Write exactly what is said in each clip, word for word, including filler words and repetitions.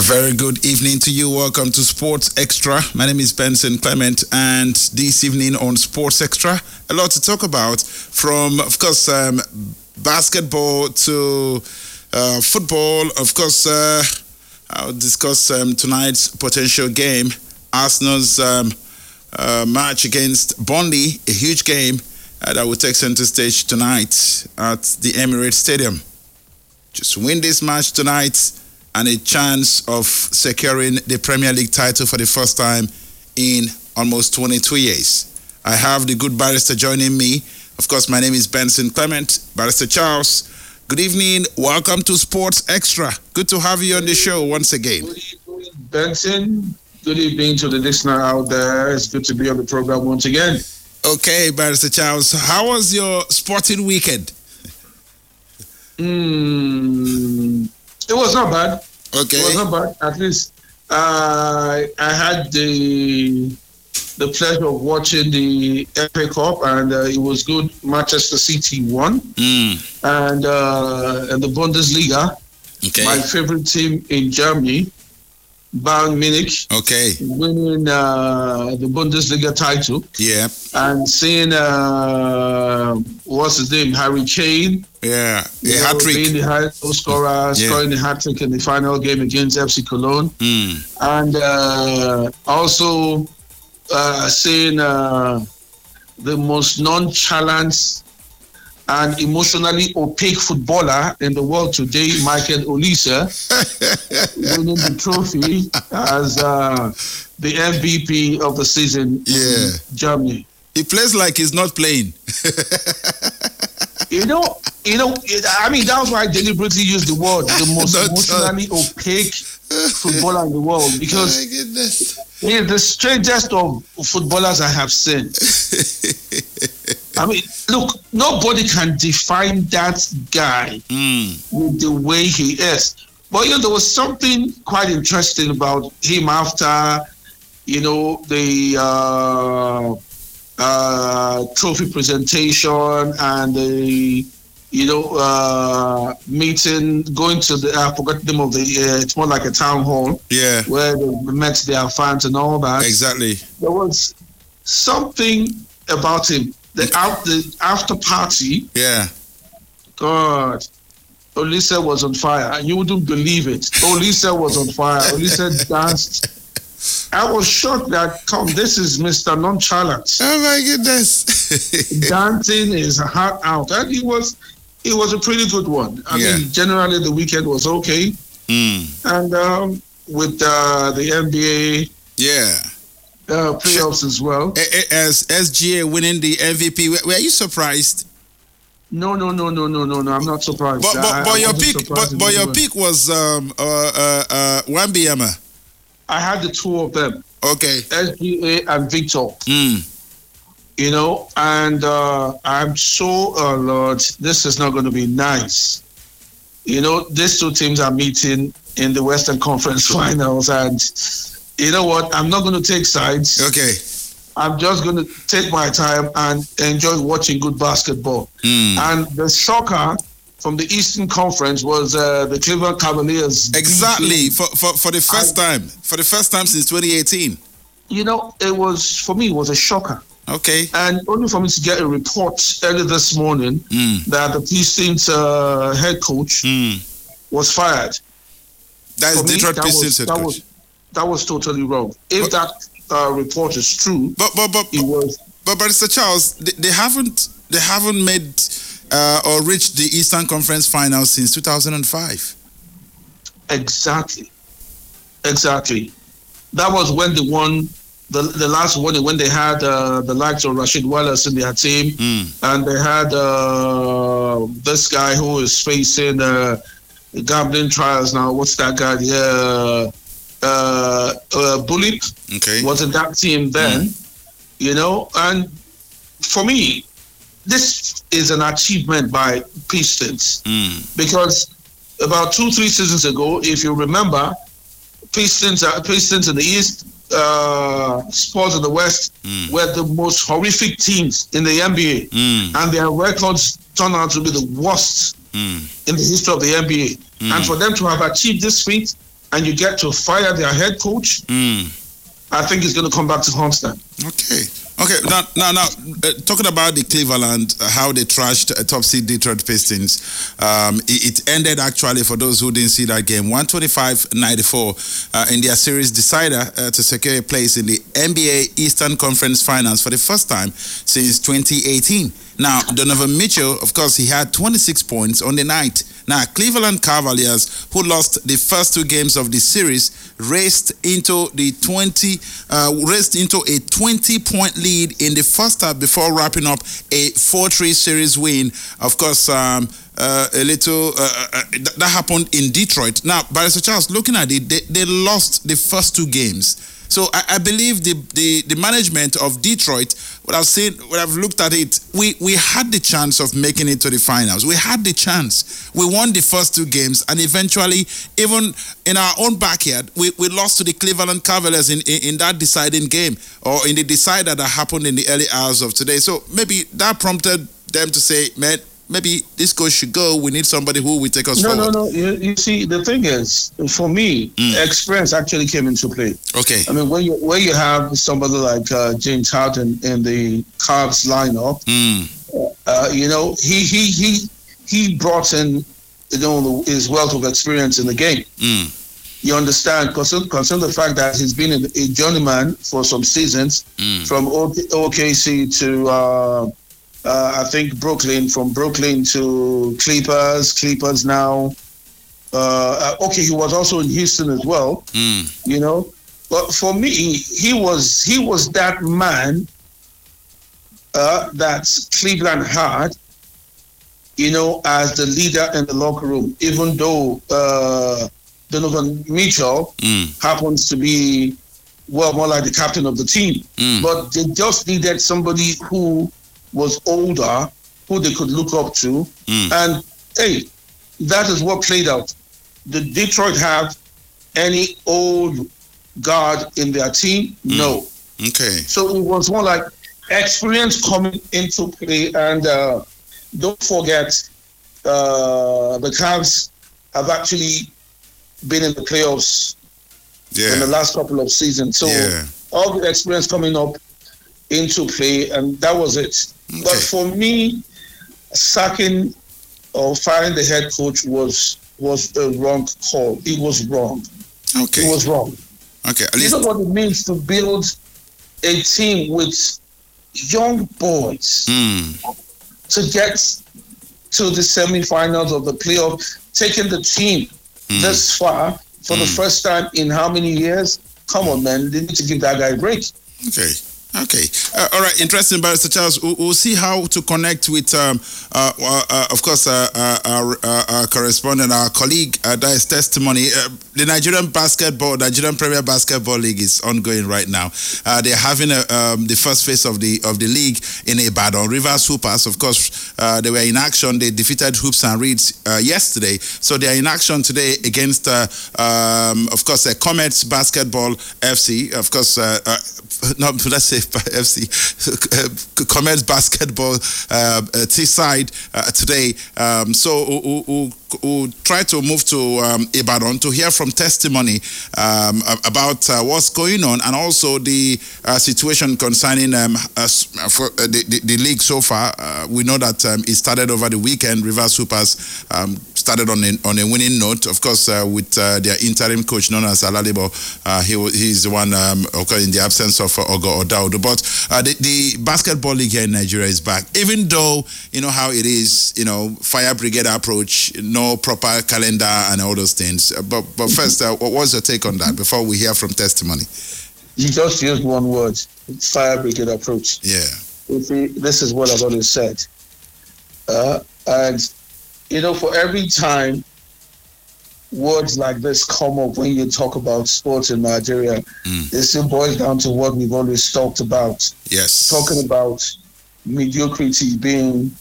Very good evening to you. Welcome to Sports Extra. My name is Benson Clement, and this evening on Sports Extra, a lot to talk about, from, of course, um, basketball to uh, football. Of course, uh, I'll discuss um, tonight's potential game, Arsenal's um, uh, match against Burnley, a huge game uh, that will take center stage tonight at the Emirates Stadium. Just win this match tonight, and a chance of securing the Premier League title for the first time in almost twenty-two years. I have the good barrister joining me. Of course, my name is Benson Clement, Barrister Charles. Good evening. Welcome to Sports Extra. Good to have you on the show once again. Good evening, Benson. Good evening to the listener out there. It's good to be on the program once again. Okay, Barrister Charles, how was your sporting weekend? Mm, it was not bad. Okay. It was not bad. At least uh, I had the the pleasure of watching the F A Cup, and uh, it was good. Manchester City won, mm. and uh, and the Bundesliga, okay. my favorite team in Germany, Bayern Munich, okay, winning uh, the Bundesliga title. Yeah. And seeing uh, what's his name, Harry Kane. Yeah, a hat trick. Being the high goal scorer, yeah. scoring the hat trick in the final game against F C Cologne. Mm. And uh, also uh, seeing uh, the most nonchalant and emotionally opaque footballer in the world today, Michael Olise, winning the trophy as uh, the M V P of the season yeah. in Germany. He plays like he's not playing. You know, you know. I mean, that's why I deliberately used the word the most emotionally opaque footballer in the world, because oh my goodness. He is the strangest of footballers I have seen. I mean, look, nobody can define that guy mm. with the way he is. But you know, there was something quite interesting about him after, you know, the. Uh, Uh, trophy presentation and the, you know, uh, meeting, going to the, I forgot the name of the, uh, it's more like a town hall. Yeah. Where they met their fans and all that. Exactly. There was something about him. The, out, the after party. Yeah. God. Olise was on fire. You wouldn't believe it. Olise was on fire. Olise danced. I was shocked that, come, this is Mister Nonchalant. Oh my goodness. Dancing his heart out. And it was it was a pretty good one. I yeah. mean, generally the weekend was okay. Mm. And um, with uh, the N B A yeah. uh, playoffs as well. As S G A winning the M V P, were you surprised? No, no, no, no, no, no, no. I'm not surprised. But, but, I, but I your pick, but, but your pick was um, uh, uh, uh, Wembanyama. I had the two of them. Okay. S G A and Victor. Mm. You know, and uh, I'm so, uh, Lord, this is not going to be nice. You know, these two teams are meeting in the Western Conference Finals, and you know what? I'm not going to take sides. Okay. I'm just going to take my time and enjoy watching good basketball. Mm. And the shocker from the Eastern Conference was uh, the Cleveland Cavaliers. Exactly, for, for for the first I, time, for the first time since twenty eighteen. You know, it was, for me, it was a shocker. Okay. And only for me to get a report early this morning mm. that the Pistons uh, head coach mm. was fired. That is Detroit Pistons head that coach. Was, that was totally wrong. If but, that uh, report is true, but but but it was. But, but Mister Charles, they, they haven't they haven't made. Uh, or reached the Eastern Conference Finals since two thousand five. Exactly. Exactly. That was when they won, the, the last one, when they had uh, the likes of Rashid Wallace in their team, mm. and they had uh, this guy who is facing uh, gambling trials now. What's that guy? Yeah, uh, uh, Bullock. Okay. Was in that team then, mm. you know, and for me, this is an achievement by Pistons mm. because about two, three seasons ago, if you remember, Pistons, uh, Pistons in the East, uh, Spurs in the West mm. were the most horrific teams in the N B A, mm. and their records turned out to be the worst mm. in the history of the N B A. Mm. And for them to have achieved this feat and you get to fire their head coach, mm. I think it's going to come back to Homestead. Okay. Okay, now, now, now uh, talking about the Cleveland, uh, how they trashed uh, top seed Detroit Pistons, um, it, it ended actually, for those who didn't see that game, one twenty-five ninety-four uh, in their series decider uh, to secure a place in the N B A Eastern Conference Finals for the first time since twenty eighteen. Now, Donovan Mitchell, of course, he had twenty-six points on the night. Now, Cleveland Cavaliers, who lost the first two games of the series, raced into the twenty, uh, raced into a twenty-point lead in the first half before wrapping up a four three series win. Of course, um, uh, a little uh, uh, that happened in Detroit. Now, Barrister Charles, looking at it, they, they lost the first two games. So I, I believe the, the, the management of Detroit would have said, would have looked at it. We we had the chance of making it to the finals. We had the chance. We won the first two games, and eventually, even in our own backyard, we, we lost to the Cleveland Cavaliers in, in, in that deciding game, or in the decider that happened in the early hours of today. So maybe that prompted them to say, man, maybe this coach should go. We need somebody who will take us no, forward. No, no, no. You, you see, the thing is, for me, mm. experience actually came into play. Okay. I mean, when you when you have somebody like uh, James Harden in the Cavs lineup, mm. uh, you know, he he he he brought in, you know, his wealth of experience in the game. Mm. You understand, consider, consider the fact that he's been a journeyman for some seasons, mm. from O K C to. Uh, Uh, I think Brooklyn, from Brooklyn to Clippers, Clippers now. Uh, okay, he was also in Houston as well, mm. you know. But for me, he was he was that man uh, that Cleveland had, you know, as the leader in the locker room. Even though uh, Donovan Mitchell mm. happens to be, well, more like the captain of the team. Mm. But they just needed somebody who was older, who they could look up to. Mm. And, hey, that is what played out. Did Detroit have any old guard in their team? Mm. No. Okay. So it was more like experience coming into play. And uh, don't forget, uh, the Cavs have actually been in the playoffs yeah. in the last couple of seasons. So yeah. all the experience coming up into play, and that was it. Okay. But for me, sacking or firing the head coach was was a wrong call. It was wrong. Okay. It was wrong. Okay. At you least... know what it means to build a team with young boys mm. to get to the semifinals of the playoff, taking the team mm. this far for mm. the first time in how many years? Come on, man. They need to give that guy a break. Okay. Okay. Uh, all right. Interesting, Barrister Charles. We'll, we'll see how to connect with, um, uh, uh, of course, uh, uh, our, uh, our correspondent, our colleague. Uh, that is testimony. Uh, the Nigerian basketball, Nigerian Premier Basketball League is ongoing right now. Uh, they're having a, um, the first phase of the of the league in Ibadan. Rivers Hoopers, of course, uh, they were in action. They defeated Hoops and Reeds uh, yesterday, so they are in action today against, uh, um, of course, uh, Comets Basketball F C. Of course, uh, uh, no, let's say F C, Comets Basketball uh, T-side uh, today. Um, so we'll, we'll, we'll try to move to um, Ibadan to hear from testimony um, about uh, what's going on, and also the uh, situation concerning um, uh, for, uh, the, the, the league so far. Uh, we know that um, it started over the weekend. Rivers Hoopers um, started on a, on a winning note, of course, uh, with uh, their interim coach known as Alalibo. Uh, he he's the one um, okay, in the absence of uh, Ogo Odaudu. But uh, the, the basketball league here in Nigeria is back, even though you know how it is, you know, fire brigade approach, no proper calendar and all those things. But but first, uh, what's your take on that before we hear from testimony? You just used one word: fire brigade approach. Yeah. You see, this is what I've always said, uh, and you know, for every time words like this come up when you talk about sports in Nigeria, mm. it still boils down to what we've always talked about. Yes. Talking about mediocrity being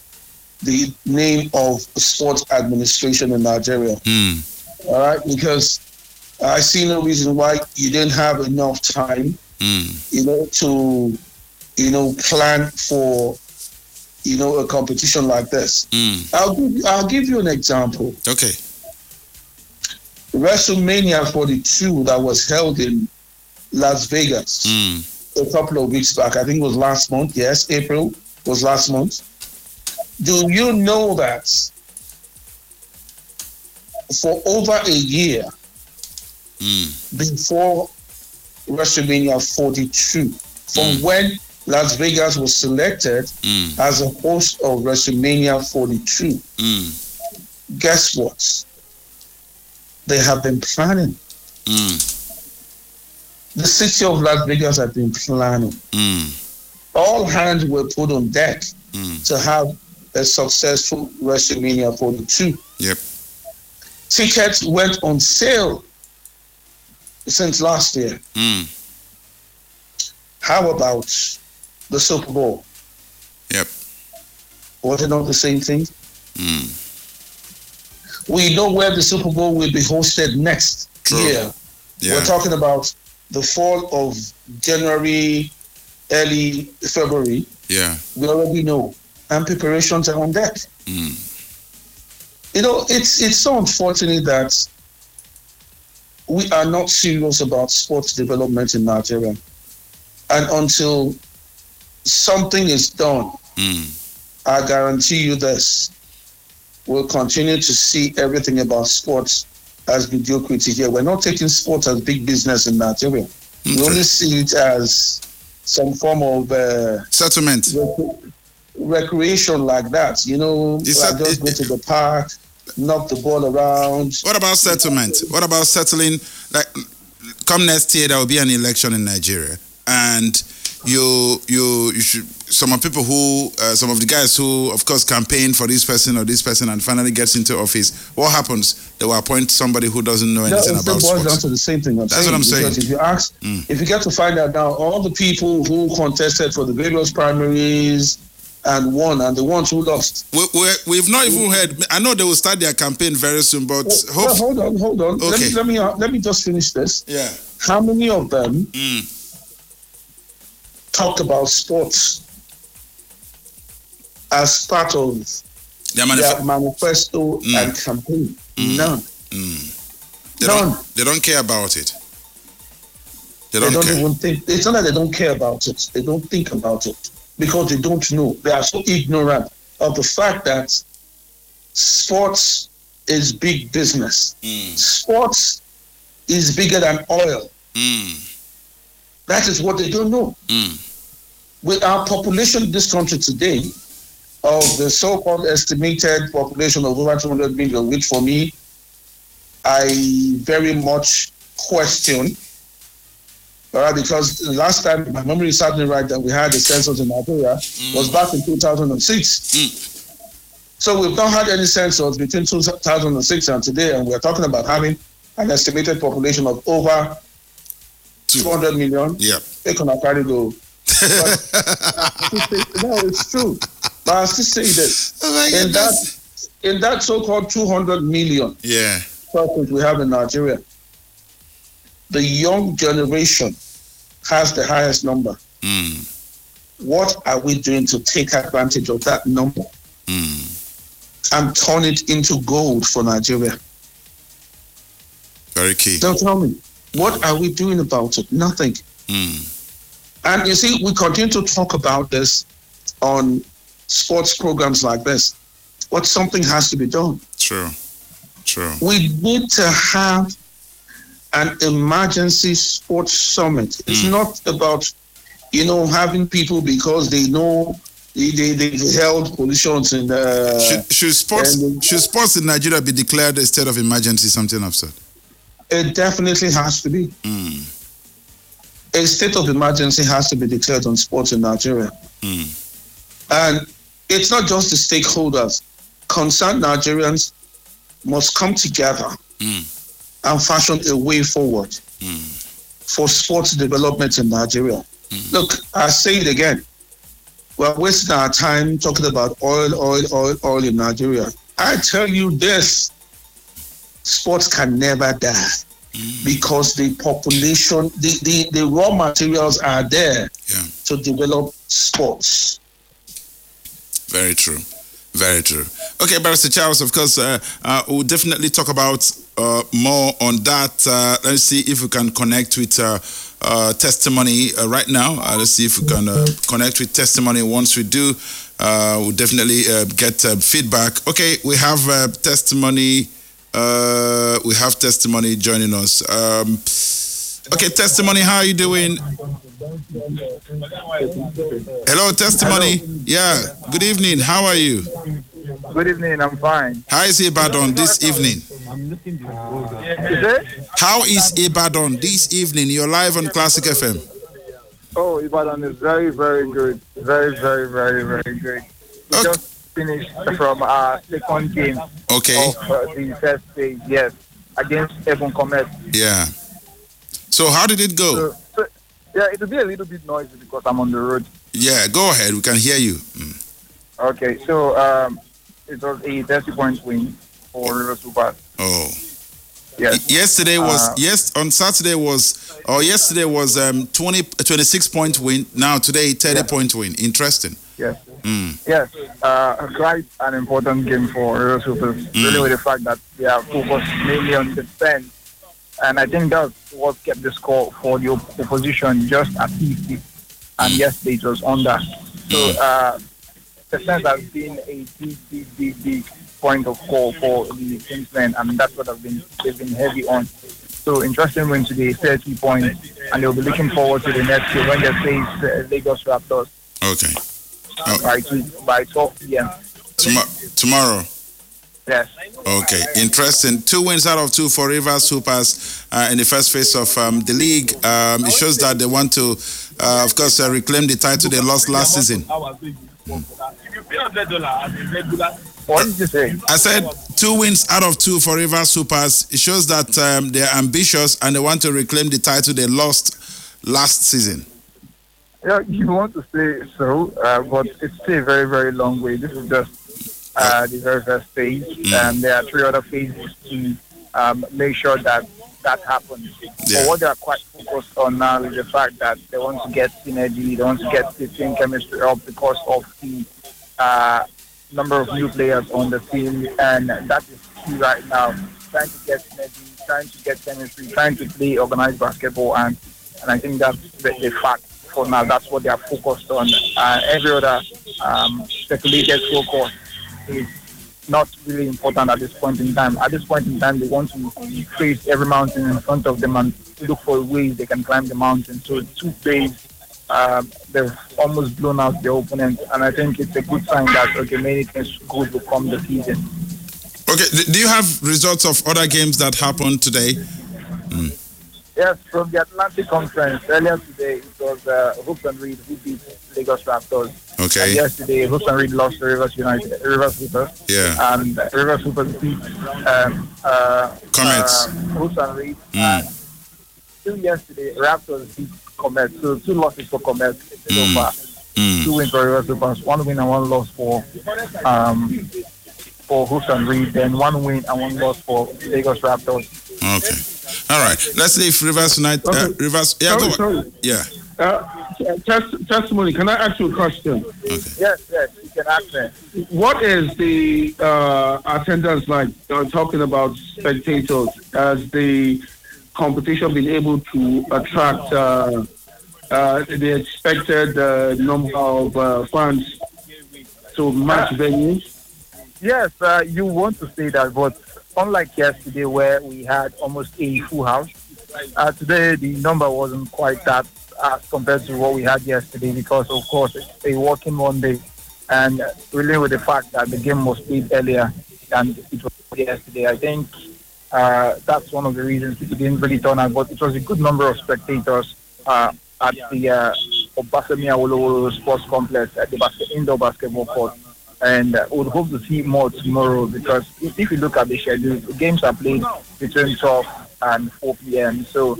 the name of sports administration in Nigeria. Mm. All right, because I see no reason why you didn't have enough time, mm. you know, to, you know, plan for, you know, a competition like this. Mm. I'll give, I'll give you an example. Okay. WrestleMania forty-two that was held in Las Vegas Mm. a couple of weeks back. I think it was last month. Yes, April was last month. Do you know that for over a year Mm. before WrestleMania forty-two, from Mm. when Las Vegas was selected Mm. as a host of WrestleMania forty-two, Mm. guess what? They have been planning. Mm. The city of Las Vegas has been planning. Mm. All hands were put on deck Mm. to have a successful WrestleMania forty-two. Yep. Tickets went on sale since last year. Mm. How about the Super Bowl? Yep. Was it not the same thing? Mm. We know where the Super Bowl will be hosted next True. year. Yeah. We're talking about the fall of January, early February. Yeah. We already know. And preparations are on deck. Mm. You know, it's it's so unfortunate that we are not serious about sports development in Nigeria. And until something is done, Mm. I guarantee you this, we'll continue to see everything about sports as mediocrity here. We're not taking sports as big business in Nigeria. Okay. We only see it as some form of uh, Settlement. rec- recreation like that. You know, Is like that- just go to the park, knock the ball around. What about settlement? What about settling? Like, come next year, there will be an election in Nigeria, and you, you, you should. Some of people who, uh, some of the guys who, of course, campaign for this person or this person, and finally gets into office. What happens? They will appoint somebody who doesn't know No, anything it about boils down sports. to the same thing. I'm That's saying, what I'm saying. Because if you ask, Mm. if you get to find out now, all the people who contested for the various primaries and won, and the ones who lost. We, we, we've not even heard. I know they will start their campaign very soon, but Well, hope. hold on, hold on. Let Okay. me let me uh, let me just finish this. Yeah. How many of them Mm. talked about sports as part of Their their manif- manifesto Mm. and campaign? Mm. None. Mm. They None. don't. They don't care about it. They They don't, don't care. even think. It's not that they don't care about it. They don't think about it because they don't know. They are so ignorant of the fact that sports is big business. Mm. Sports is bigger than oil. Mm. That is what they don't know. Mm. With our population in this country today, of the so-called estimated population of over two hundred million, which for me, I very much question. All right, because the last time, my memory is certainly right, that we had the census in Nigeria Mm. was back in two thousand six. Mm. So we've not had any census between two thousand six and today, and we're talking about having an estimated population of over Two. two hundred million. Yeah. They cannot carry go. No, it's true. But I still say this. Oh my In that, goodness. in that so-called two hundred million Yeah. circles we have in Nigeria, the young generation has the highest number. Mm. What are we doing to take advantage of that number Mm. and turn it into gold for Nigeria? Very key. Don't tell me. What are we doing about it? Nothing. Mm. And you see, we continue to talk about this on sports programs like this. But something has to be done. True. True. We need to have an emergency sports summit. It's Mm. not about, you know, having people because they know they, they, they held positions in the... Should, should sports and- should sports in Nigeria be declared a state of emergency? Something of sort. It definitely has to be. Mm. A state of emergency has to be declared on sports in Nigeria. Mm. And it's not just the stakeholders. Concerned Nigerians must come together Mm. and fashion a way forward Mm. for sports development in Nigeria. Mm. Look, I say it again. We're wasting our time talking about oil, oil, oil, oil in Nigeria. I tell you this, sports can never die Mm. because the population, the, the, the raw materials are there Yeah. to develop sports. Very true. Very true. Okay, Barrister Charles, of course, uh, uh, we'll definitely talk about uh, more on that. Uh, let's see if we can connect with uh, uh, testimony uh, right now. Uh, let's see if we can uh, connect with testimony. Once we do, uh, we'll definitely uh, get uh, feedback. Okay, we have uh, testimony. Uh, we have testimony joining us. Um, okay, testimony, how are you doing? Hello, testimony. Hello. Yeah, good evening. How are you? Good evening, I'm fine. How is Ibadan this evening? How is Ibadan this evening? You're live on Classic F M. Oh, Ibadan is very, very good. Very, very, very, very good. We okay. just finished from our second game okay. of uh, the first stage, yes, against Ebon Comet. Yeah. So how did it go? So, so, yeah, it will be a little bit noisy because I'm on the road. Yeah, go ahead. We can hear you. Mm. Okay, so um, it was a thirty-point win for River Super. Oh. Yes. Yesterday was uh, yes on Saturday was or yesterday was um twenty, twenty-six point win. Now today thirty yes. point win. Interesting. Yes. Mm. Yes. Uh, quite an important game for River Super. Mm. Really, with the fact that they are focused mainly on defense. And I think that's what kept the score for the op- opposition just at fifty. And yesterday it was under. So uh, the sense has been a big, big, big, big point of call for the Kingsmen, and that's what I've been they've been heavy on. So interesting win today, thirty points, and they'll be looking forward to the next year when they face uh, Lagos Raptors. Okay. Oh. By two, by twelve p.m. Tom- tomorrow. Yes. Okay, interesting. Two wins out of two for Rivers Hoopers uh, in the first phase of um, the league. Um, it shows that they want to, uh, of course, uh, reclaim the title they lost last season. Mm. What did you say? I said two wins out of two for Rivers Hoopers. It shows that um, they're ambitious and they want to reclaim the title they lost last season. Yeah, you want to say so, uh, but it's still a very, very long way. This is just Uh, the very first phase, mm. and there are three other phases to um, make sure that that happens. Yeah. But what they are quite focused on now is the fact that they want to get synergy, they want to get the team chemistry up because of the uh, number of new players on the team, and that is key right now. Trying to get synergy, trying to get chemistry, trying to play organized basketball, and, and I think that's the, the fact for now. That's what they are focused on. Uh, every other um, speculated focus is not really important at this point in time. At this point in time, they want to face every mountain in front of them and look for ways they can climb the mountain. So two plays, uh, they've almost blown out their opponent, and I think it's a good sign that, okay, many things good will come the season. Okay, do you have results of other games that happened today? Mm. Yes, from the Atlantic Conference, earlier today, it was uh, Hoops and Reed who beat Lagos Raptors. Okay. And yesterday, Hoops and Reed lost to Rivers United, Rivers Hoopers. Yeah. And uh, Rivers Hoopers beat um, uh, Comets. Uh, Hoops and Reed. Mm. And still yesterday, Raptors beat Comets. So two losses for Comets so Mm. far. Mm. Two wins for Rivers Hoopers, one win and one loss for um, for Hoops and Reed, then one win and one loss for Lagos Raptors. Okay. All right. Let's see if Rivers United. Uh, Okay. Rivers. Yeah. Sorry, Go sorry. Yeah. Uh, test, testimony. Can I ask you a question? Okay. Yes, yes, you can ask me. What is the uh, attendance like? Uh, talking about spectators, has the competition been able to attract uh, uh, the expected uh, number of uh, fans to match Uh, venues? Yes, uh, you want to say that, but unlike yesterday where we had almost a full house, uh, today the number wasn't quite that as compared to what we had yesterday because, of course, it's a working Monday, and really with the fact that the game was played earlier than it was yesterday, I think uh, that's one of the reasons people didn't really turn out, but it was a good number of spectators uh, at the uh, Obafemi Awolowo Sports Complex at the basket, indoor basketball court. And uh, we'll hope to see more tomorrow because if, if you look at the schedule, the games are played between twelve and four p.m. So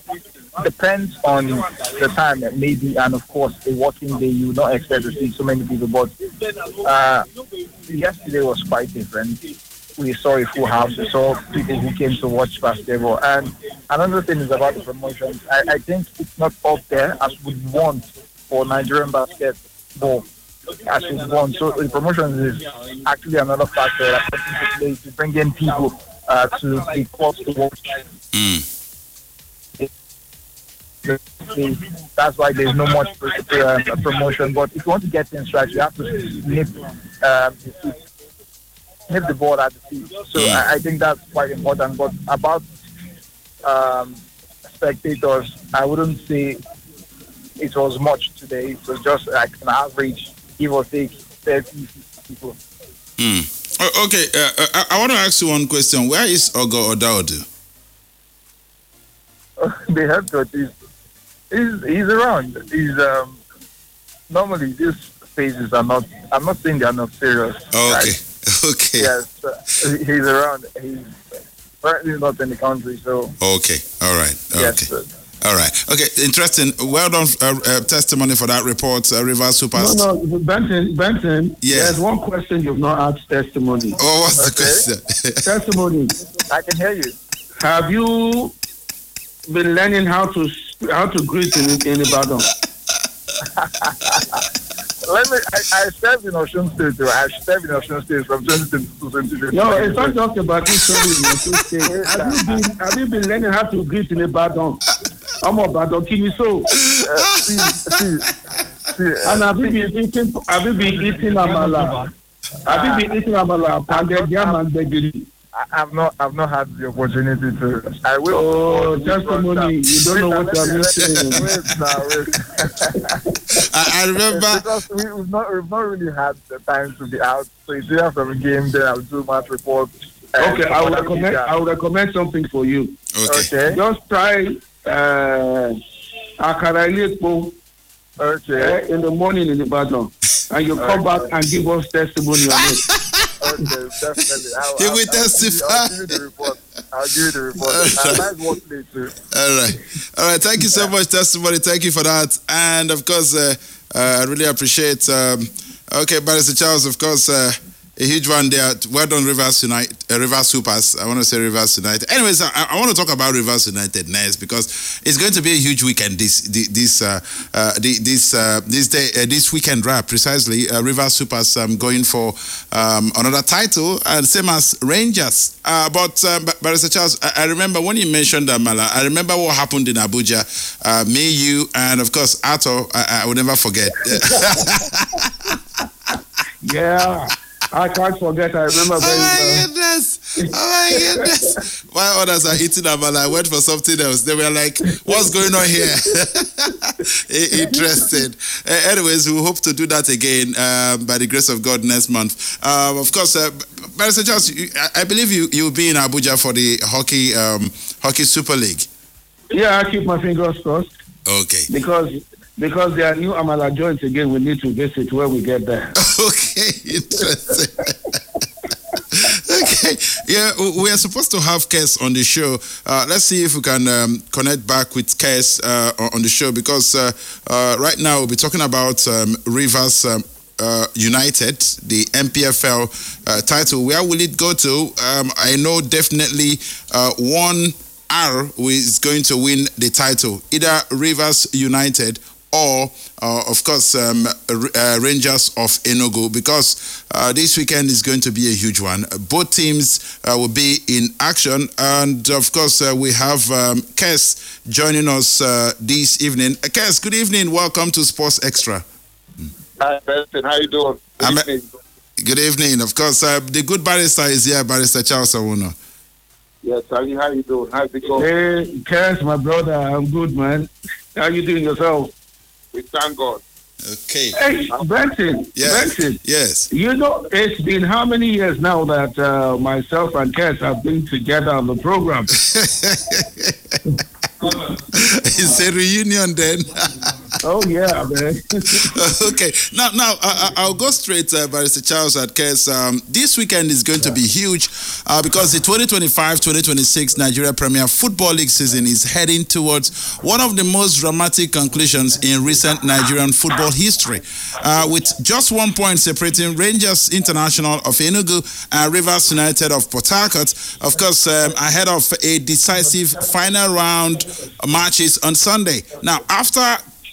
depends on the time maybe, and of course a working day you not expect to see so many people. But uh, yesterday was quite different. We saw a full house. We saw people who came to watch basketball. And another thing is about the promotions. I, I think it's not up there as we want for Nigerian basketball. as we've won. So the promotion is actually another factor that comes into play to bring in people uh, to the course to watch. Mm. That's why there's no much uh, promotion. But if you want to get things right, you have to nip, um, nip the ball at the feet. So Mm. I, I think that's quite important. But about um, spectators, I wouldn't say it was much today. It was just like an average, give or take, thirty people. Mm. Oh, okay, uh, I, I want to ask you one question. Where is Ogo Odaodu? The head coach is he's, he's around. He's um, normally these phases are not. I'm not saying they are not serious. Oh, okay, right? okay. Yes, uh, he's around. He's currently not in the country, so. Okay, all right. Okay. Yes. Sir. All right. Okay, interesting. Well done uh, uh, testimony for that report, uh, Rivers Supers. No, no, Benson, Benson, Yeah. there's one question you've not asked testimony. Oh, what's the Okay. question? Testimony, I can hear you. have you been learning how to how to greet in, in Ibadan? Let me. I, I served in Ocean State. Too. I served in Ocean State from twenty twenty to twenty twenty. No, it's not just about this story in your state. Have you been have you been learning how to greet in Ibadan? I'm Ibadan, Kimi so. Uh, see, see, see, And have you been eating have you been eating amala? Have you been eating amala? Pounded yam and gbegiri? I, I've not. I've not had the opportunity to. I will. Oh, testimony! You don't know what you're missing. Wait now, wait. I, I remember. Because we, we've not. We've not really had the time to be out. So it's either from a game, then I'll do match report. Okay, I will recommend. I will recommend something for you. Okay. Okay. Just try uh, akara ilepo Okay. uh, in the morning in Ibadan, and you come back and give us testimony on it. Okay, definitely. I'll, He I'll, will I'll testify. I'll give you the report. I'll give you the report. I like work day too. All right. All right. Thank you so much, testimony. Thank you for that. And of course, uh, uh, I really appreciate. Um, okay, Barrister Charles, of course, uh, a huge one there. Well done, Rivers United, uh, Rivers Supers. I want to say Rivers United. Anyways, I, I want to talk about Rivers United next because it's going to be a huge weekend this this uh, uh, this uh, this day uh, this weekend. Right, precisely. Uh, Rivers Supers um, going for um, another title, and same as Rangers. Uh, but uh, Barrister Charles, I, I remember when you mentioned Amala. I remember what happened in Abuja. Uh, me, you, and of course Ato. I, I will never forget. Yeah. I can't forget. I remember very Oh my well. goodness! Oh my goodness! While others are eating amala, I went for something else. They were like, "What's going on here?" Interesting. Uh, anyways, we hope to do that again um, by the grace of God next month. Um, of course, uh, Barrister Charles, you, I, I believe you you'll be in Abuja for the hockey um, hockey Super League. Yeah, I keep my fingers crossed Okay. because because there are new amala joints again. We need to visit where we get there. Okay, interesting. Okay, yeah, we are supposed to have Kes on the show. Uh, let's see if we can um, connect back with Kes uh, on the show because uh, uh, right now we'll be talking about um, Rivers um, uh, United, the M P F L uh, title. Where will it go to? Um, I know definitely uh, one R who is going to win the title, either Rivers United or, uh, of course, um, uh, Rangers of Enugu, because uh, this weekend is going to be a huge one. Both teams uh, will be in action, and of course, uh, we have um, Kes joining us uh, this evening. Uh, Kes, good evening. Welcome to Sports Extra. Hi, Benson. How you doing? Good I'm evening. A, good evening. Of course, uh, the good barrister is here, Barrister Charles Awuno. Yes, how you, how you doing? How's it going? Hey, Cass, my brother, I'm good, man. How you doing yourself? We thank God. Okay. Hey, Benson, Yes. Benson, Yes. you know, it's been how many years now that uh, myself and Cass have been together on the program? It's a reunion then. Oh, yeah, man. Okay, now, now I, I'll go straight, uh, Barrister Charles, at case um, this weekend is going to be huge uh, because the twenty twenty-five twenty twenty-six Nigeria Premier Football League season is heading towards one of the most dramatic conclusions in recent Nigerian football history, uh, with just one point separating Rangers International of Enugu and Rivers United of Port Harcourt, of course, um, ahead of a decisive final round matches on Sunday. Now, after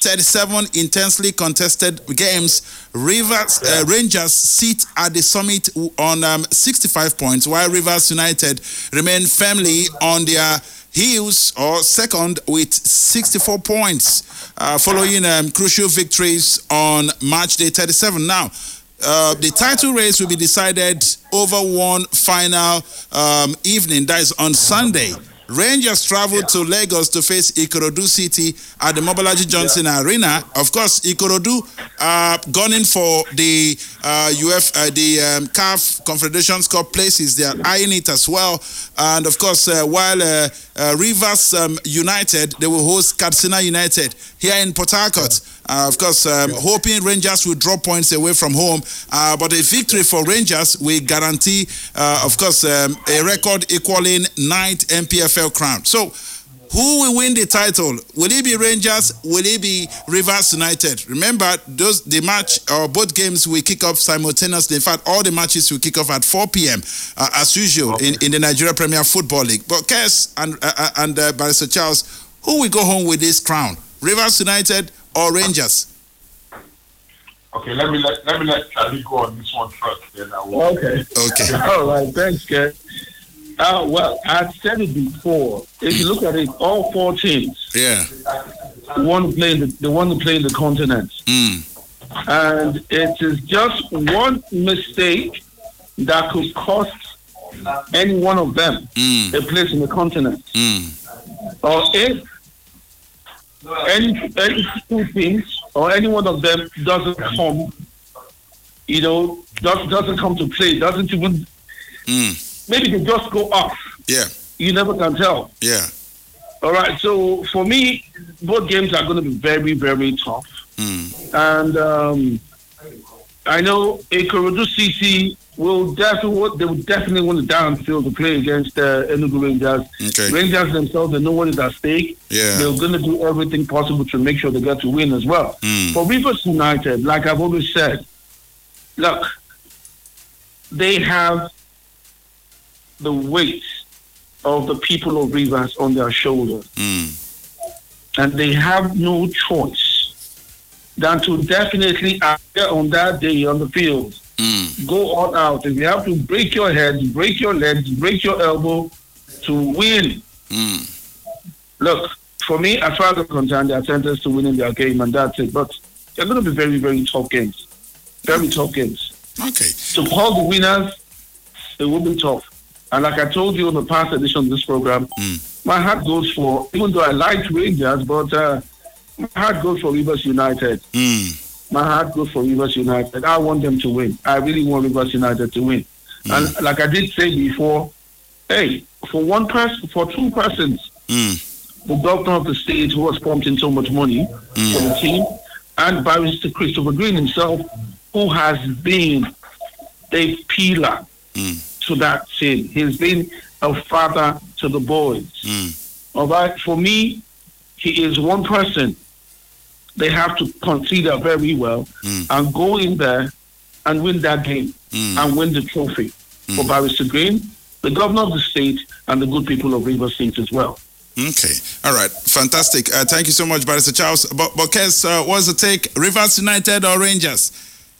thirty-seven intensely contested games, Rivers uh, Rangers sit at the summit on um, sixty-five points, while Rivers United remain firmly on their heels or second with sixty-four points, uh, following um, crucial victories on match day thirty-seven. Now, uh, the title race will be decided over one final um, evening, that is on Sunday. Rangers traveled to Lagos to face Ikorodu City at the Mobolaji Johnson yeah. Arena. Of course, Ikorodu uh, gunning for the uh, U F, uh, the um, C A F Confederations Cup places. They are eyeing it as well. And of course, uh, while uh, uh, Rivers um, United, they will host Katsina United here in Port Harcourt. Uh, of course, um, yeah. hoping Rangers will draw points away from home. Uh, but a victory for Rangers will guarantee, uh, of course, um, a record equaling ninth N P F L crown. So, who will win the title? Will it be Rangers? Will it be Rivers United? Remember, those the match or both games will kick off simultaneously. In fact, all the matches will kick off at four p.m. Uh, as usual okay. in, in the Nigeria Premier Football League. But Kes and uh, and uh, Barrister Charles, who will go home with this crown? Rivers United or Rangers? Okay, let me let, let me let Charlie go on this one first. Then I will. Okay. Okay. All right. Thanks, Kes. Uh, well, I said it before. If you look at it, all four teams, yeah, the one playing the, the one playing the continent, mm. and it is just one mistake that could cost any one of them mm. a place in the continent. Mm. Or if any, any two teams or any one of them doesn't come, you know, does, doesn't come to play, doesn't even. Mm. Maybe they just go off. Yeah. You never can tell. Yeah. All right. So for me, both games are going to be very, very tough. Mm. And um, I know Ikorodu City will definitely they will definitely want to downfield to play against uh, Enugu Rangers. Okay. Rangers themselves, they know what is at stake. Yeah. They're going to do everything possible to make sure they get to win as well. Mm. For Rivers United, like I've always said, look, they have the weight of the people of Rivers on their shoulders. Mm. And they have no choice than to definitely appear on that day on the field. Mm. Go all out. If you have to break your head, break your legs, break your elbow to win. Mm. Look, for me, as far as I'm concerned, they are sentenced to winning their game, and that's it. But they're going to be very, very tough games. Very tough games. Okay. To call the winners, it will be tough. And like I told you in the past edition of this program, mm. my heart goes for, even though I like Rangers, but uh, my heart goes for Rivers United. Mm. My heart goes for Rivers United. I want them to win. I really want Rivers United to win. Mm. And like I did say before, hey, for one person, for two persons, mm. the governor of the state who has pumped in so much money mm. for the team, and Barrister Christopher Green himself, who has been a pillar mm. to that team. He's been a father to the boys. Mm. All right. For me, he is one person they have to consider very well mm. and go in there and win that game mm. and win the trophy mm. for Barrister Green, the governor of the state, and the good people of Rivers State as well. Okay. All right. Fantastic. Uh, thank you so much, Barrister Charles. But, but Kes, uh, what's the take? Rivers United or Rangers?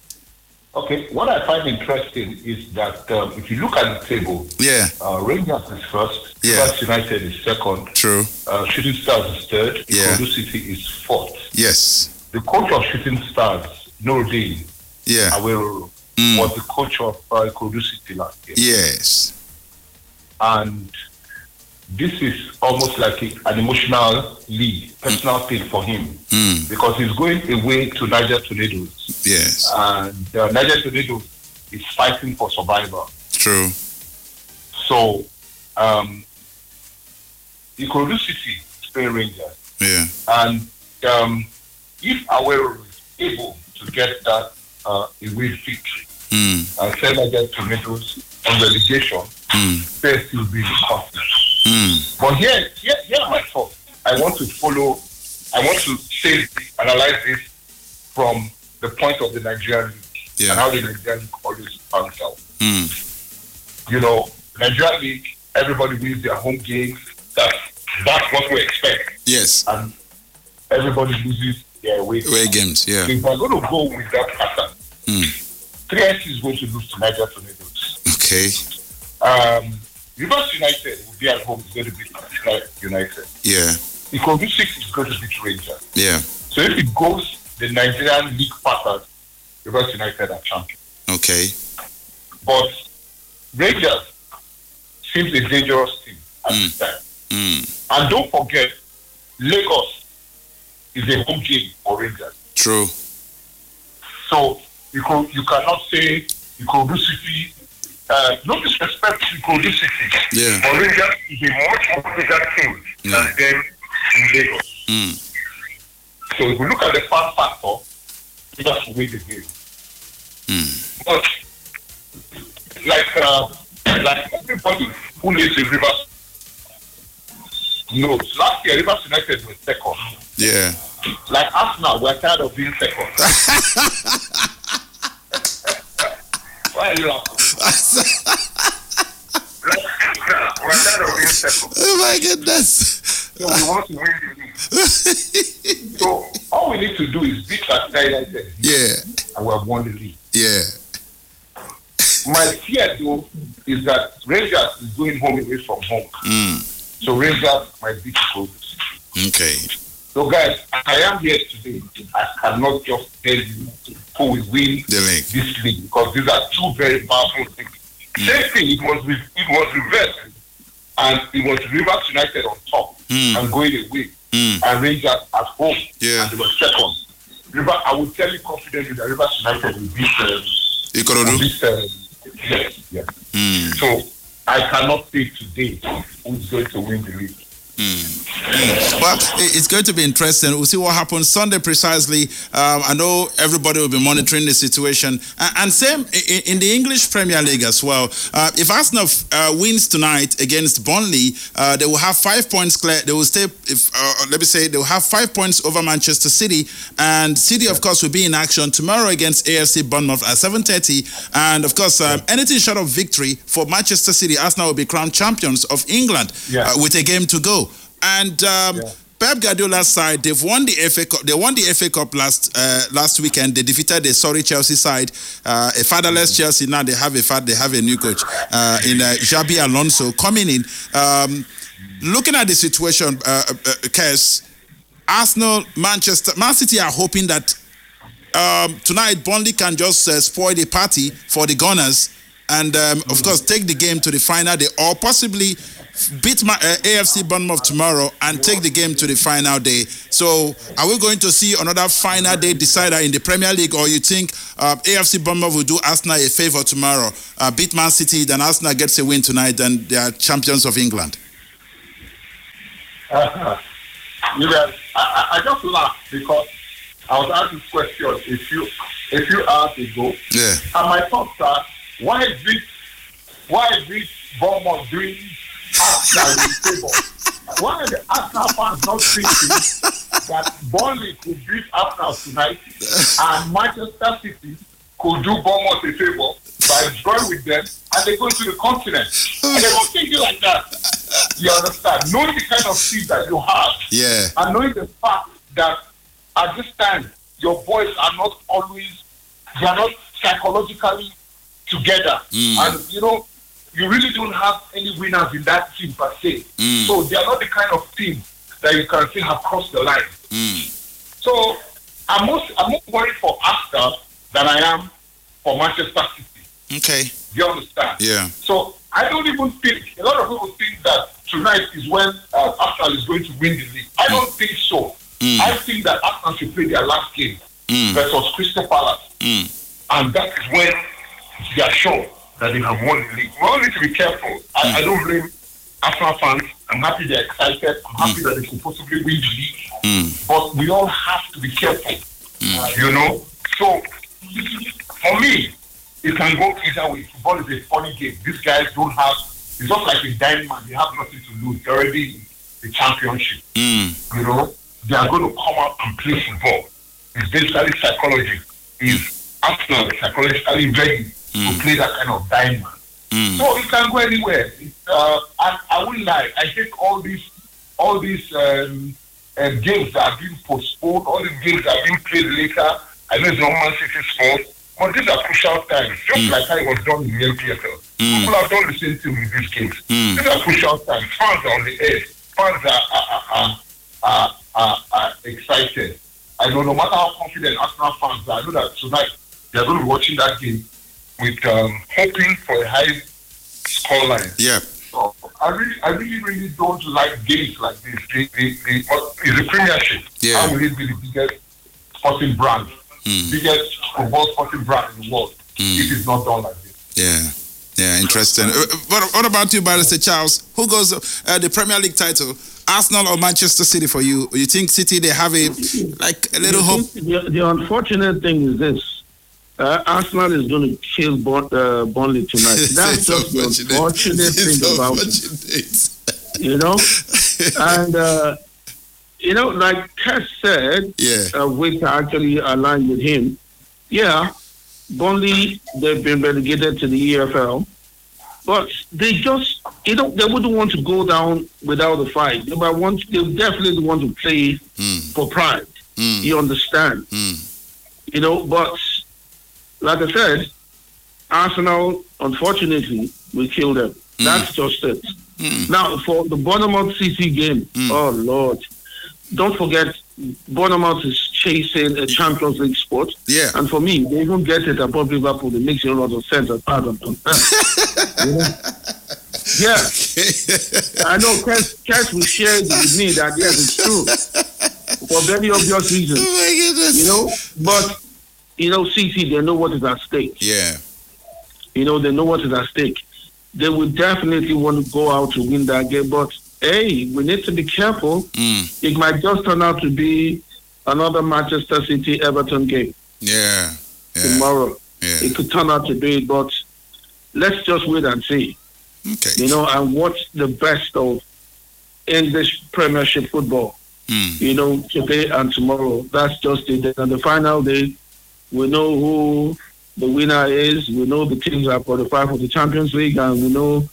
Okay, what I find interesting is that um, if you look at the table, yeah, uh, Rangers is first, yeah. Rivers United is second, true, uh, Shooting Stars is third, yeah. Ikorodu City is fourth. Yes. The coach of Shooting Stars, Nuruddin yeah. Awero, mm. was the coach of uh, Ikorodu City last year. Yes. And this is almost like a, an emotional lead, personal mm. thing for him, mm. because he's going away to Niger Tornadoes. Yes. And uh, Niger Tornadoes is fighting for survival. True. So, um, Ikorodu City is playing Rangers. Yeah. And um, if Awero is able to get that uh, away victory mm. and send Niger Tornadoes on relegation, mm. first will be the confidence. Mm. But here, here, here are my thoughts. I want to follow, I want to say, analyze this from the point of the Nigerian League yeah. and how the Nigerian League always pans out. Mm. You know, Nigerian League, everybody wins their home games. That's, that's what we expect. Yes. And everybody loses their away Away games, yeah. So if we're going to go with that pattern, Mm. three S is going to lose to Niger Tornadoes. Okay. Um, Rivers United will be at home. It's going to beat Katsina United. Yeah. Ikorodu six is going to beat Rangers. Yeah. So if it goes the Nigerian league pattern, Rivers United are champions. Okay. But Rangers seems a dangerous team at Mm. this time. Mm. And don't forget, Lagos is a home game for Rangers. True. So you can, you cannot say Ikorodu City. Uh, no disrespect to Ikorodu City. Yeah. But Rangers is a much more bigger team Yeah. than them in Lagos. Mm. So if we look at the fan factor, Rangers will win the game. Mm. But like uh, like everybody who lives in Rivers knows, last year Rivers United was second. Yeah. Like Arsenal, we're tired of being second. Why are you laughing? Like Arsenal, we're tired of being second. Oh my goodness. So we want to win the league. So all we need to do is beat that United. Yeah. And we have won the league. Yeah. My fear though is that Rangers is going home away from home. Mm. So Rangers might beat the Colts. Okay. So guys, I am here today. I cannot just tell you who will win The league. this league because these are two very powerful things. Mm. Same thing, it was re- it was reversed. And it was Rivers United on top Mm. and going away. Mm. And Rangers at home. Yeah. And they were second. River, I will tell you confidently that Rivers United will beat uh, Ikorodu? will beat, uh, yes, yes. Mm. So I cannot say today who's going to win the league. Mm. Well, it- it's going to be interesting. We'll see what happens Sunday precisely. Um, I know everybody will be monitoring the situation. And, and same in, in the English Premier League as well. Uh, if Arsenal uh, wins tonight against Burnley, uh, they will have five points clear. They will stay, if uh, let me say, they will have five points over Manchester City. And City, of course, will be in action tomorrow against A F C Bournemouth at seven thirty. And, of course, um, anything short of victory for Manchester City, Arsenal will be crowned champions of England Yeah. uh, with a game to go. And um, Yeah. Pep Guardiola's side, they've won the F A Cup. They won the F A Cup last uh, last weekend. They defeated the sorry Chelsea side, uh, a fatherless Chelsea. Now they have a fat. They have a new coach uh, in uh, Xabi Alonso coming in. Um, looking at the situation, uh, uh, Kes, Arsenal, Manchester, Man City are hoping that um, tonight Burnley can just uh, spoil the party for the Gunners, and um, of course take the game to the final day, or possibly beat my uh, A F C Bournemouth tomorrow and take the game to the final day. So, are we going to see another final day decider in the Premier League, or you think uh, A F C Bournemouth will do Arsenal a favor tomorrow, uh, beat Man City, then Arsenal gets a win tonight, and they are champions of England? Uh-huh. You guys, I, I I just laughed because I was asked this question a few a few hours ago, Yeah. and my thoughts are, why is it why is it Bournemouth doing Arsenal in favor? Why are the Arsenal fans not thinking that Burnley could beat Arsenal tonight and Manchester City could do Bournemouth a favor by drawing with them and they go to the continent? And they're not thinking like that. You understand? Knowing the kind of team that you have, Yeah. and knowing the fact that at this time your boys are not always, they are not psychologically together, Mm. and you know you really don't have any winners in that team per se. Mm. So they are not the kind of team that you can say have crossed the line. Mm. So I'm most I'm more worried for Arsenal than I am for Manchester City. Okay. Do you understand? Yeah. So I don't even think, a lot of people think that tonight is when uh, Arsenal is going to win the league. I don't think so. Mm. I think that Arsenal should play their last game Mm. versus Crystal Palace. Mm. And that is when they are sure that they have won the league. We all need to be careful. I, Mm. I don't blame Arsenal fans. I'm happy they're excited. I'm happy that they could possibly win the league. Mm. But we all have to be careful. Mm. You know? So, for me, it can go either way. Football is a funny game. These guys don't have, it's not like a diamond. They have nothing to lose. They're already in the championship. Mm. You know? They are going to come out and play football. It's basically psychology. Is Arsenal psychologically ready Mm. to play that kind of diamond? Mm. So it can go anywhere. It, uh, I, I won't lie. I take all these, all these um, uh, games that are being postponed, all these games that are being played later. I know it's not Man City's fault, but these are crucial times, just mm. like how it was done in the N P F L. Mm. People have done the same thing with these games. Mm. These are crucial times. Fans are on the edge. Fans are, are, are, are, are, are excited. I know no matter how confident Arsenal fans are, I know that tonight they are going to be watching that game with um, hoping for a high scoreline. Yeah. So I really, I really, really don't like games like this. The, the, the, it's a premiership. Yeah. How will it be the biggest sporting brand, mm. biggest football sporting brand in the world mm. if it's not done like this? Yeah. Yeah, interesting. Uh, what, what about you, Barrister Charles? Who goes uh, the Premier League title? Arsenal or Manchester City for you? You think City, they have a like a little hope? The, the unfortunate thing is this. Uh, Arsenal is going to kill bon, uh, Burnley tonight. That's just the unfortunate thing about it. You know? And, uh, you know, like Kes said, yeah. uh, which actually aligned with him, yeah, Burnley, they've been relegated to the E F L, but they just, you know, they wouldn't want to go down without a fight. They might want, they definitely want to play mm. for pride. Mm. You understand? Mm. You know, but like I said, Arsenal, unfortunately, will kill them. Mm. That's just it. Mm. Now, for the Bournemouth City game, mm. oh, Lord, don't forget, Bournemouth is chasing a Champions League spot. Yeah. And for me, they even get it above Liverpool. It makes a lot of sense as part of them. You know? Yeah. I know Kes, Kes will share it with me that, yes, it's true. For very obvious reasons. Oh, my goodness. You know? But, you know, City, they know what is at stake. Yeah. You know, they know what is at stake. They will definitely want to go out to win that game. But, hey, we need to be careful. Mm. It might just turn out to be another Manchester City-Everton game. Yeah. yeah. Tomorrow. Yeah. It could turn out to be, but let's just wait and see. Okay. You know, and watch the best of English Premiership football. Mm. You know, today and tomorrow. That's just it. And the final day, we know who the winner is. We know the teams are qualified for the Champions League, and we know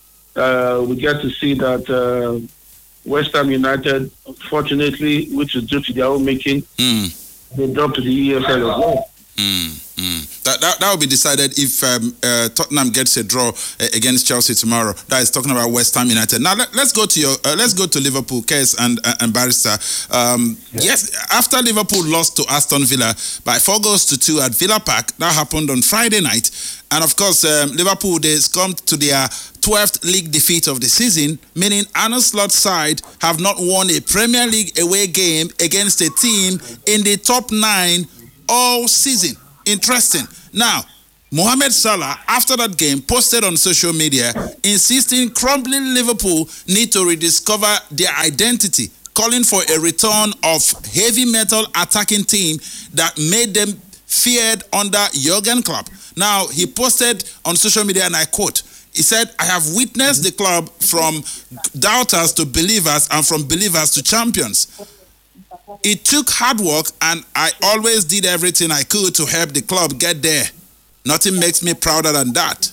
uh, we get to see that uh, West Ham United, unfortunately, which is due to their own making, mm. they dropped to the E F L as well. Mm. Mm. That, that that will be decided if um, uh, Tottenham gets a draw uh, against Chelsea tomorrow. That is talking about West Ham United. Now let, let's go to your uh, let's go to Liverpool, Kes and uh, and Barrister. Um, yeah. Yes, after Liverpool lost to Aston Villa by four goals to two at Villa Park, that happened on Friday night, and of course um, Liverpool they succumbed to their twelfth league defeat of the season, meaning Arne Slot's side have not won a Premier League away game against a team in the top nine all season. Interesting. Now, Mohamed Salah, after that game, posted on social media, insisting crumbling Liverpool need to rediscover their identity, calling for a return of heavy metal attacking team that made them feared under Jurgen Klopp. Now, he posted on social media, and I quote, he said, I have witnessed the club from doubters to believers and from believers to champions. It took hard work, and I always did everything I could to help the club get there. Nothing makes me prouder than that.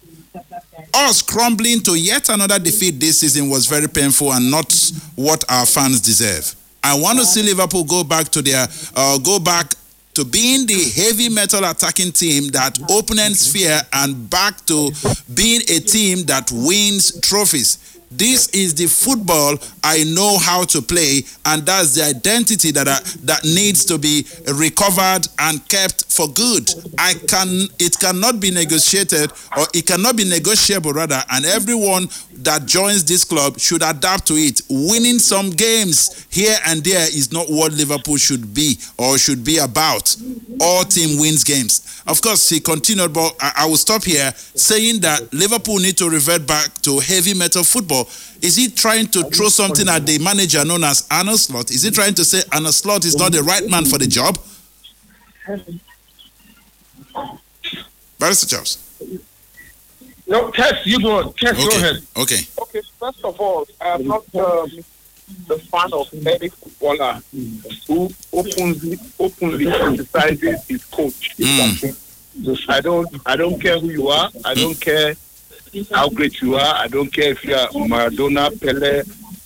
Us crumbling to yet another defeat this season was very painful and not what our fans deserve. I want to see Liverpool go back to their uh, go back to being the heavy metal attacking team that opponents fear and back to being a team that wins trophies. This is the football I know how to play, and that's the identity that I, that needs to be recovered and kept for good. I can, it cannot be negotiated, or it cannot be negotiable rather, and everyone that joins this club should adapt to it. Winning some games here and there is not what Liverpool should be or should be about. All team wins games. Of course, he continued, but I, I will stop here saying that Liverpool need to revert back to heavy metal football. Is he trying to throw something at the manager known as Arne Slot? Is he trying to say Arne Slot is not the right man for the job? Barrister Charles. No, Kes, you go on. Kes, okay. go ahead. Okay. Okay, first of all, I'm not um, the fan of any footballer who openly, openly criticizes his coach. Mm. I don't, I don't care who you are. I don't care how great you are. I don't care if you are Maradona, Pele,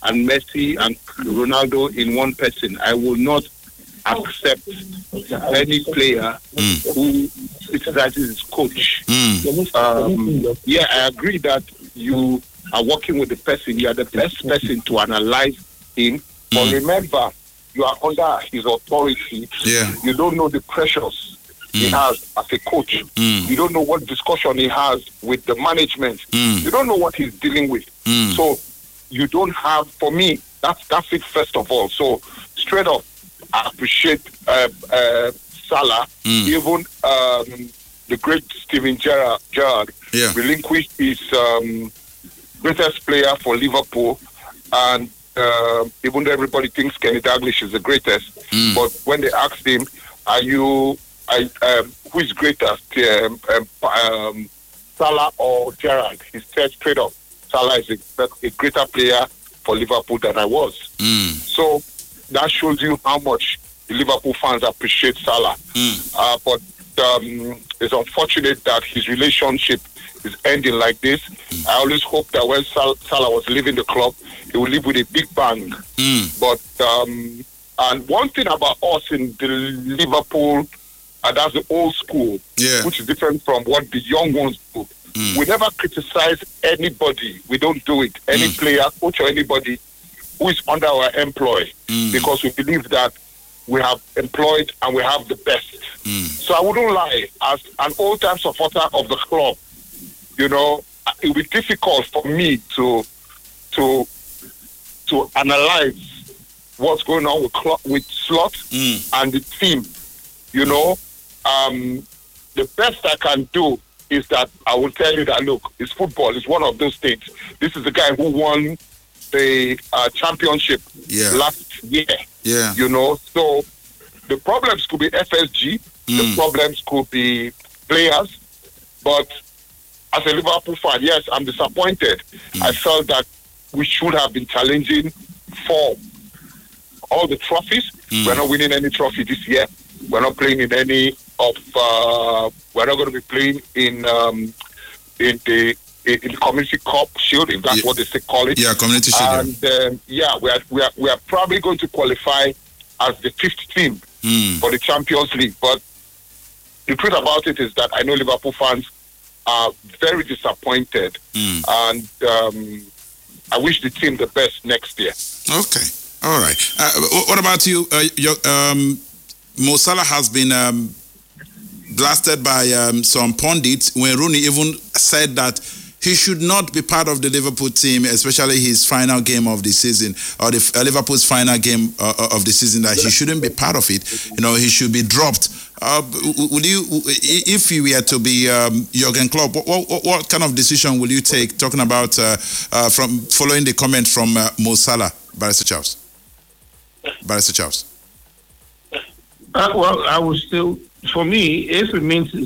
and Messi and Ronaldo in one person. I will not accept any player mm. who criticizes his coach. Mm. Um, yeah, I agree that you are working with the person. You are the best person to analyze him. Mm. But remember, you are under his authority. Yeah. You don't know the pressures mm. he has as a coach. Mm. You don't know what discussion he has with the management. Mm. You don't know what he's dealing with. Mm. So you don't have, for me, that's, that's it first of all. So straight up, I appreciate uh, uh, Salah, mm. even um, the great Steven Gerrard, Gerrard yeah. relinquished his um, greatest player for Liverpool, and uh, even though everybody thinks Kenny Dalglish is the greatest, mm. but when they asked him, "Are you, I, um, who is greatest, um, um, um, Salah or Gerrard?" he said straight up, "Salah is a, a greater player for Liverpool than I was." Mm. So that shows you how much the Liverpool fans appreciate Salah. Mm. Uh, but um, it's unfortunate that his relationship is ending like this. Mm. I always hope that when Sal- Salah was leaving the club, he would leave with a big bang. Mm. But um, and one thing about us in the Liverpool, uh, that's the old school, yeah. which is different from what the young ones do. Mm. We never criticize anybody. We don't do it. Any mm. player, coach, or anybody who is under our employ, mm. because we believe that we have employed and we have the best. Mm. So I wouldn't lie, as an old-time supporter of the club, you know, it would be difficult for me to to to analyze what's going on with with Slot mm. and the team. You know, um, the best I can do is that I will tell you that, look, it's football. It's one of those things. This is the guy who won the uh, championship yeah. last year. Yeah. You know, so the problems could be F S G, mm. the problems could be players, but as a Liverpool fan, yes, I'm disappointed. Mm. I felt that we should have been challenging for all the trophies. Mm. We're not winning any trophy this year. We're not playing in any of, uh, we're not going to be playing in um, in the in the Community Cup Shield, if that's yeah. what they say, call it. Yeah, Community Shield. And um, yeah, we are, we, are, we are probably going to qualify as the fifth team mm. for the Champions League. But the truth about it is that I know Liverpool fans are very disappointed. Mm. And um, I wish the team the best next year. Okay. All right. Uh, what about you? Uh, your, um, Mo Salah has been um, blasted by um, some pundits when Rooney even said that he should not be part of the Liverpool team, especially his final game of the season, or the uh, Liverpool's final game uh, of the season, that he shouldn't be part of it. You know, he should be dropped. Uh, would you, if you were to be um, Jurgen Klopp, what, what, what kind of decision will you take, talking about uh, uh, from following the comment from uh, Mo Salah, Barrister Charles? Barrister Charles. Uh, well, I would still, for me, if it means